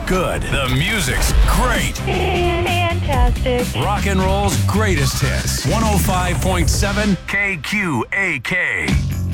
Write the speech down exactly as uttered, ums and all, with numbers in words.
good. The music's great. Fantastic. Rock and roll's greatest hits. one oh five point seven K Q A K.